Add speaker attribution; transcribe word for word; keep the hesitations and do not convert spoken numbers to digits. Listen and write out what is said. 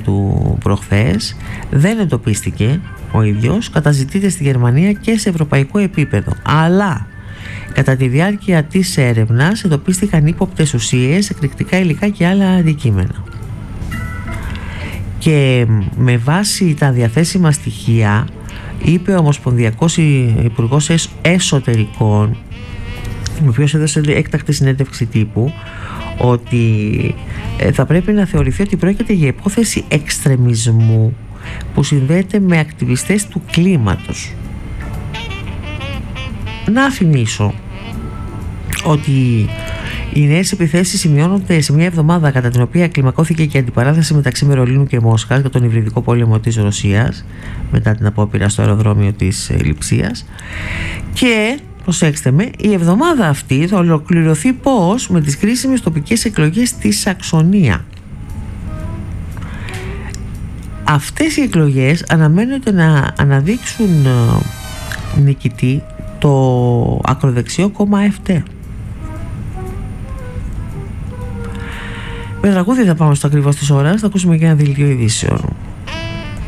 Speaker 1: του προχθές, δεν εντοπίστηκε ο ίδιος, καταζητείται στη Γερμανία και σε ευρωπαϊκό επίπεδο. Αλλά κατά τη διάρκεια της έρευνας εντοπίστηκαν ύποπτες ουσίες, εκρηκτικά υλικά και άλλα αντικείμενα. Και με βάση τα διαθέσιμα στοιχεία, είπε ο Ομοσπονδιακός Υπουργός Εσωτερικών, ο οποίος έδωσε έκτακτη συνέντευξη τύπου, ότι θα πρέπει να θεωρηθεί ότι πρόκειται για υπόθεση εξτρεμισμού που συνδέεται με ακτιβιστές του κλίματος. Να θυμίσω ότι οι νέες επιθέσεις σημειώνονται σε μια εβδομάδα κατά την οποία κλιμακώθηκε και η αντιπαράθεση μεταξύ Βερολίνου και Μόσχας για τον υβριδικό πόλεμο της Ρωσίας μετά την απόπειρα στο αεροδρόμιο της Λειψίας. Και προσέξτε με, η εβδομάδα αυτή θα ολοκληρωθεί πώς? Με τις κρίσιμες τοπικές εκλογές στη Σαξονία. Αυτές οι εκλογές αναμένονται να αναδείξουν νικητή το ακροδεξιό κόμμα ΕΦΤΕ. Με τραγούδι θα πάμε στο ακριβώς της ώρας, θα ακούσουμε και ένα δελτίο ειδήσεων.